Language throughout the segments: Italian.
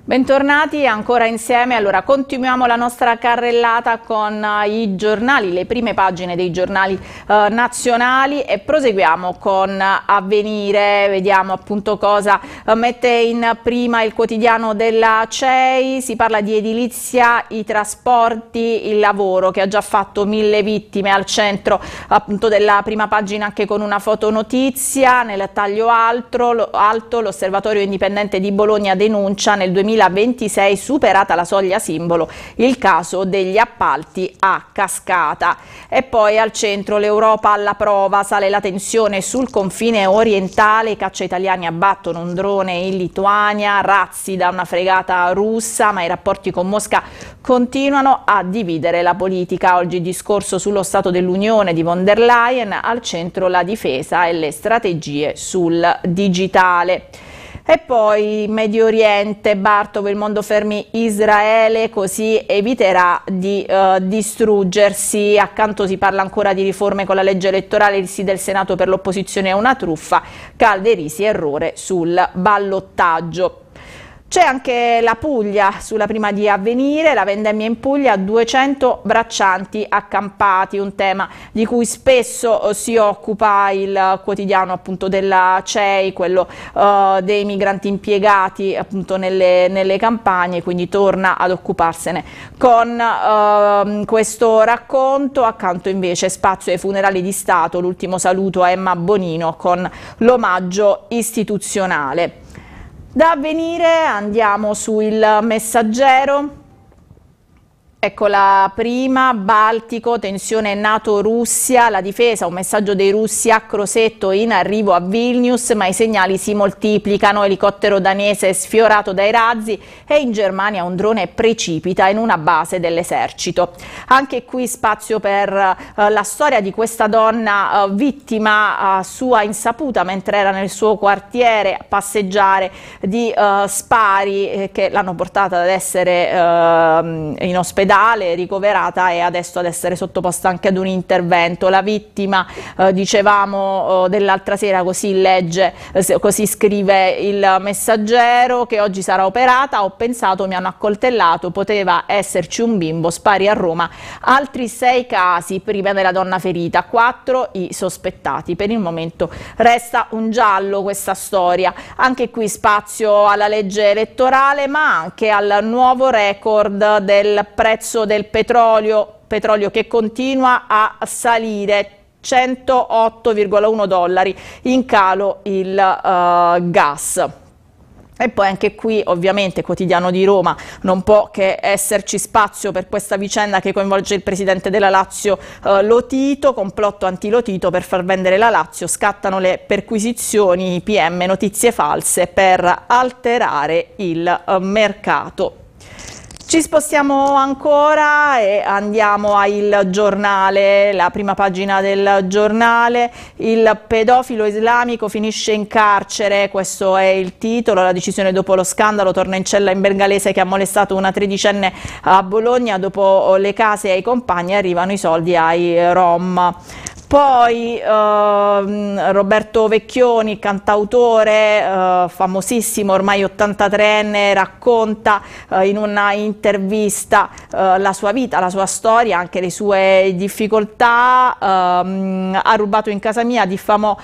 Bentornati ancora insieme. Allora, continuiamo la nostra carrellata con i giornali, le prime pagine dei giornali nazionali e proseguiamo con Avvenire. Vediamo appunto cosa mette in prima il quotidiano della CEI. Si parla di edilizia, i trasporti, il lavoro che ha già fatto 1000 vittime, al centro appunto della prima pagina anche con una fotonotizia. Nel taglio alto l'Osservatorio Indipendente di Bologna denuncia nel 2026 superata la soglia simbolo, il caso degli appalti a cascata. E poi al centro l'Europa alla prova, sale la tensione sul confine orientale, i caccia italiani abbattono un drone in Lituania, razzi da una fregata russa, ma i rapporti con Mosca continuano a dividere la politica. Oggi discorso sullo Stato dell'Unione di von der Leyen, al centro la difesa e le strategie sul digitale. E poi Medio Oriente, Bartov, il mondo fermi Israele, così eviterà di distruggersi. Accanto si parla ancora di riforme con la legge elettorale, il sì del Senato per l'opposizione è una truffa, Calderisi errore sul ballottaggio. C'è anche la Puglia sulla prima di Avvenire, la vendemmia in Puglia, 200 braccianti accampati, un tema di cui spesso si occupa il quotidiano appunto della CEI, quello dei migranti impiegati appunto nelle campagne, quindi torna ad occuparsene con questo racconto. Accanto invece spazio ai funerali di Stato, l'ultimo saluto a Emma Bonino con l'omaggio istituzionale. Da Avvenire andiamo su Il Messaggero. Ecco la prima, Baltico, tensione NATO-Russia, la difesa, un messaggio dei russi a Crosetto in arrivo a Vilnius, ma i segnali si moltiplicano, elicottero danese sfiorato dai razzi e in Germania un drone precipita in una base dell'esercito. Anche qui spazio per la storia di questa donna vittima a sua insaputa mentre era nel suo quartiere a passeggiare di spari che l'hanno portata ad essere in ospedale, ricoverata e adesso ad essere sottoposta anche ad un intervento. La vittima, dicevamo dell'altra sera, così legge, così scrive Il Messaggero, che oggi sarà operata, ho pensato mi hanno accoltellato, poteva esserci un bimbo, spari a Roma, altri 6 casi prima della donna ferita, 4 i sospettati, per il momento resta un giallo questa storia. Anche qui spazio alla legge elettorale ma anche al nuovo record del prezzo del petrolio che continua a salire, $108,1, in calo il gas. E poi anche qui ovviamente quotidiano di Roma, non può che esserci spazio per questa vicenda che coinvolge il presidente della Lazio Lotito, complotto anti-Lotito per far vendere la Lazio, scattano le perquisizioni, PM, notizie false per alterare il mercato. Ci spostiamo ancora e andiamo a Il Giornale, la prima pagina del Giornale, il pedofilo islamico finisce in carcere, questo è il titolo, la decisione dopo lo scandalo, torna in cella in bengalese che ha molestato una 13enne a Bologna, dopo le case ai compagni arrivano i soldi ai rom. Poi Roberto Vecchioni, cantautore famosissimo, ormai 83enne, racconta in una intervista la sua vita, la sua storia, anche le sue difficoltà. Ha rubato in casa mia, diffamò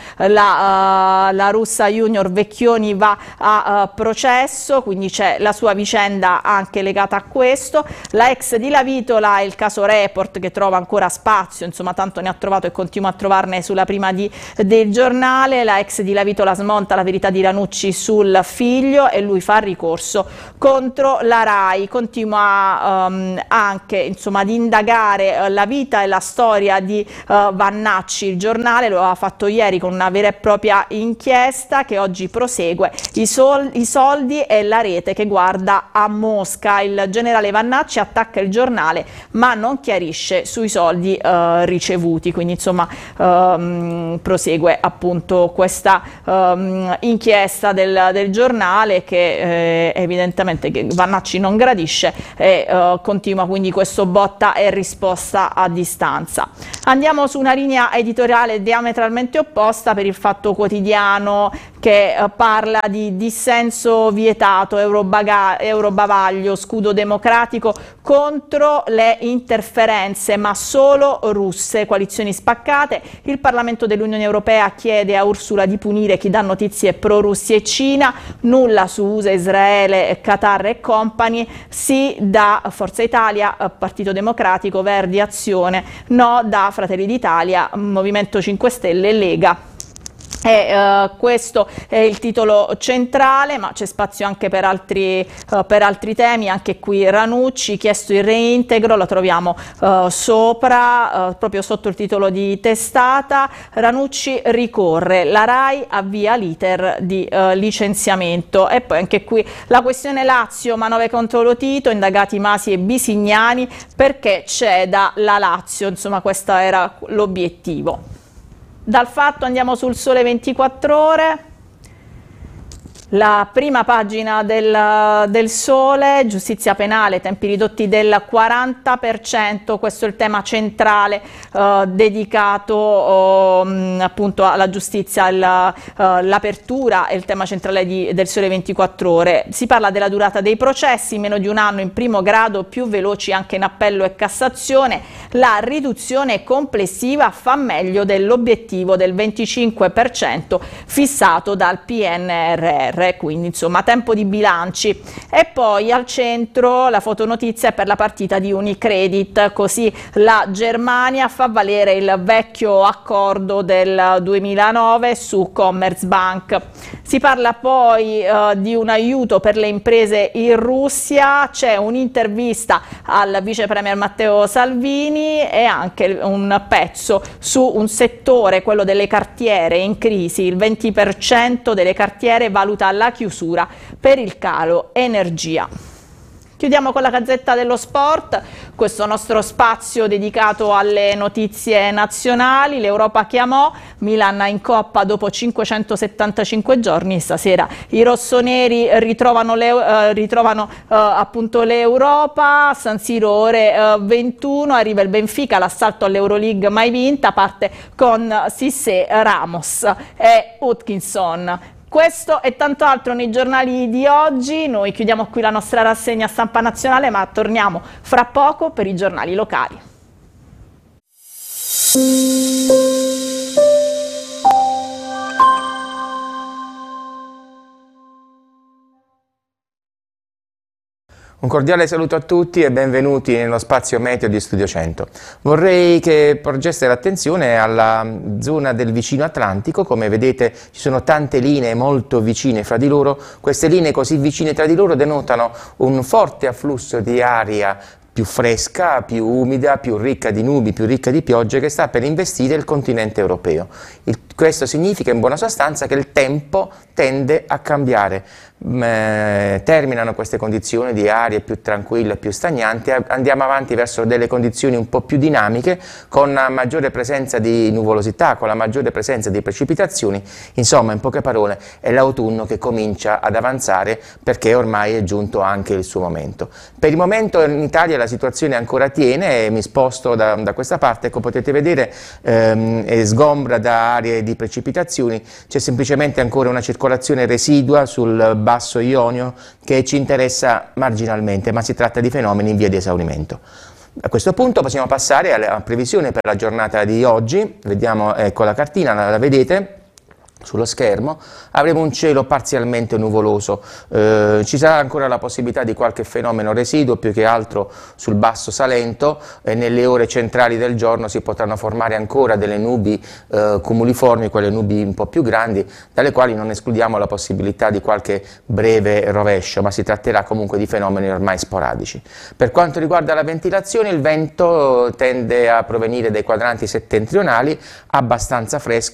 la russa Junior, Vecchioni va a processo, quindi c'è la sua vicenda anche legata a questo. La ex di Lavitola, il caso Report che trova ancora spazio, insomma tanto ne ha trovato e continua a trovarne sulla prima del Giornale. La ex di Lavitola smonta la verità di Ranucci sul figlio e lui fa ricorso contro la RAI, continua anche insomma ad indagare la vita e la storia di Vannacci. Il Giornale lo ha fatto ieri con una vera e propria inchiesta che oggi prosegue, i soldi e la rete che guarda a Mosca. Il generale Vannacci attacca il Giornale ma non chiarisce sui soldi ricevuti, quindi insomma prosegue appunto questa inchiesta del Giornale che evidentemente Vannacci non gradisce e continua quindi questo botta e risposta a distanza. Andiamo su una linea editoriale diametralmente opposta per il Fatto Quotidiano che parla di dissenso vietato, eurobavaglio, scudo democratico contro le interferenze, ma solo russe, coalizioni spaccate. Il Parlamento dell'Unione Europea chiede a Ursula di punire chi dà notizie pro-Russia e Cina, nulla su USA, Israele, Qatar e compagni, sì da Forza Italia, Partito Democratico, Verdi, Azione, no da Fratelli d'Italia, Movimento 5 Stelle e Lega. Questo è il titolo centrale, ma c'è spazio anche per altri temi. Anche qui Ranucci, chiesto il reintegro, la troviamo proprio sotto il titolo di testata. Ranucci ricorre, la RAI avvia l'iter di licenziamento. E poi anche qui la questione Lazio, manovre contro Lotito, indagati Masi e Bisignani perché ceda la Lazio, insomma questo era l'obiettivo. Dal Fatto andiamo sul Sole 24 Ore, la prima pagina del Sole, giustizia penale, tempi ridotti del 40%, questo è il tema centrale dedicato appunto alla giustizia, l'apertura è il tema centrale del Sole 24 Ore. Si parla della durata dei processi, meno di un anno in primo grado, più veloci anche in appello e Cassazione, la riduzione complessiva fa meglio dell'obiettivo del 25% fissato dal PNRR. Quindi insomma tempo di bilanci. E poi al centro la fotonotizia per la partita di Unicredit, così la Germania fa valere il vecchio accordo del 2009 su Commerzbank. Si parla poi di un aiuto per le imprese in Russia, c'è un'intervista al vice premier Matteo Salvini e anche un pezzo su un settore, quello delle cartiere, in crisi. Il 20% delle cartiere valuta la chiusura per il calo energia. Chiudiamo con la Gazzetta dello Sport, questo nostro spazio dedicato alle notizie nazionali. L'Europa chiamò, Milan in Coppa dopo 575 giorni, stasera i rossoneri ritrovano appunto l'Europa, San Siro ore 21, arriva il Benfica, l'assalto all'Euroleague mai vinta, parte con Cissé, Ramos e Hutchinson. Questo e tanto altro nei giornali di oggi. Noi chiudiamo qui la nostra rassegna stampa nazionale, ma torniamo fra poco per i giornali locali. Un cordiale saluto a tutti e benvenuti nello spazio meteo di Studio 100. Vorrei che porgeste l'attenzione alla zona del vicino Atlantico. Come vedete ci sono tante linee molto vicine fra di loro. Queste linee così vicine tra di loro denotano un forte afflusso di aria più fresca, più umida, più ricca di nubi, più ricca di piogge, che sta per investire il continente europeo. Questo significa in buona sostanza che il tempo tende a cambiare. Terminano queste condizioni di aria più tranquilla, più stagnanti, andiamo avanti verso delle condizioni un po' più dinamiche, con una maggiore presenza di nuvolosità, con la maggiore presenza di precipitazioni. Insomma, in poche parole, è l'autunno che comincia ad avanzare, perché ormai è giunto anche il suo momento. Per il momento in Italia la situazione ancora tiene, e mi sposto da questa parte. Ecco, potete vedere, è sgombra da aree di precipitazioni, c'è semplicemente ancora una circolazione residua sul basso Ionio che ci interessa marginalmente, ma si tratta di fenomeni in via di esaurimento. A questo punto possiamo passare alla previsione per la giornata di oggi. Vediamo, ecco la cartina, la vedete sullo schermo. Avremo un cielo parzialmente nuvoloso, ci sarà ancora la possibilità di qualche fenomeno residuo, più che altro sul basso Salento, e nelle ore centrali del giorno si potranno formare ancora delle nubi cumuliformi, quelle nubi un po' più grandi, dalle quali non escludiamo la possibilità di qualche breve rovescio, ma si tratterà comunque di fenomeni ormai sporadici. Per quanto riguarda la ventilazione, il vento tende a provenire dai quadranti settentrionali, abbastanza fresco,